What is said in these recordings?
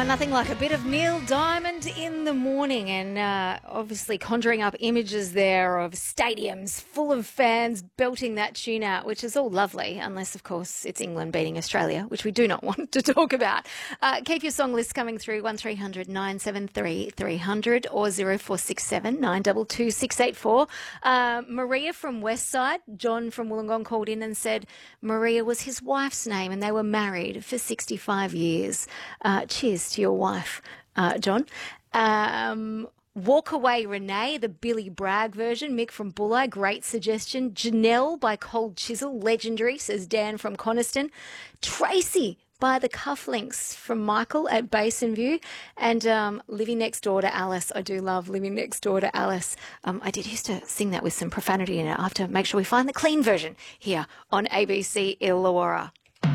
Nothing like a bit of Neil Diamond in the morning, and obviously conjuring up images there of stadiums full of fans belting that tune out, which is all lovely, unless, of course, it's England beating Australia, which we do not want to talk about. Keep your song list coming through, 1300 973 300 or 0467 922 684. Maria from Westside, John from Wollongong called in and said Maria was his wife's name and they were married for 65 years. Cheers to your wife, John. Walk Away Renee, the Billy Bragg version. Mick from Bulli, great suggestion. Janelle by Cold Chisel, legendary, says Dan from Coniston. Tracy by the Cufflinks from Michael at Basin View. And Living Next Door to Alice. I do love Living Next Door to Alice. I did used to sing that with some profanity in it. I have to make sure we find the clean version here on ABC Illawarra.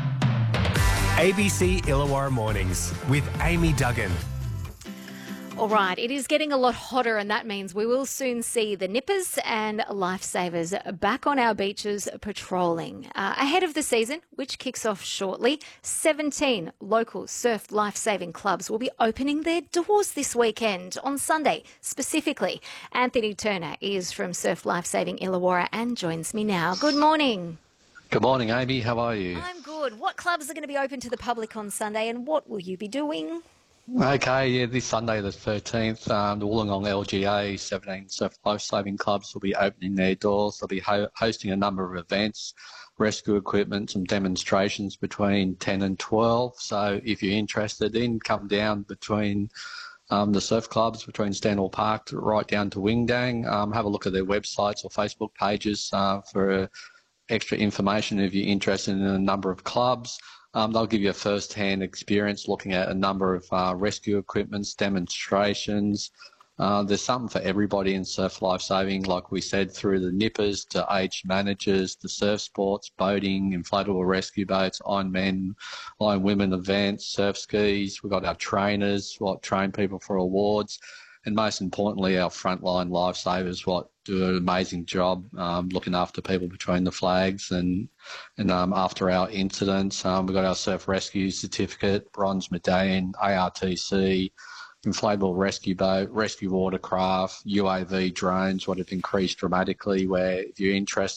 ABC Illawarra Mornings with Amy Duggan. All right, it is getting a lot hotter, and that means we will soon see the Nippers and Lifesavers back on our beaches patrolling. Ahead of the season, which kicks off shortly, 17 local surf lifesaving clubs will be opening their doors this weekend, on Sunday specifically. Anthony Turner is from Surf Lifesaving Illawarra and joins me now. Good morning. Good morning, Amy. How are you? I'm good. What clubs are going to be open to the public on Sunday, and what will you be doing? Okay, yeah, this Sunday the 13th, the Wollongong LGA 17 surf lifesaving clubs will be opening their doors. They'll be hosting a number of events, rescue equipment, some demonstrations between 10 and 12. So if you're interested in, come down between the surf clubs, between Stanwell Park right down to Wingdang. Have a look at their websites or Facebook pages for extra information if you're interested in a number of clubs. They'll give you a first-hand experience looking at a number of rescue equipments, demonstrations. There's something for everybody in surf lifesaving, like we said, through the nippers to aged managers, to surf sports, boating, inflatable rescue boats, Iron Men, Iron Women events, surf skis. We've got our trainers, what train people for awards. And most importantly, our frontline lifesavers, what do an amazing job looking after people between the flags and after our incidents. We've got our surf rescue certificate, bronze medallion, ARTC, inflatable rescue boat, rescue watercraft, UAV drones, what have increased dramatically, where if you're interested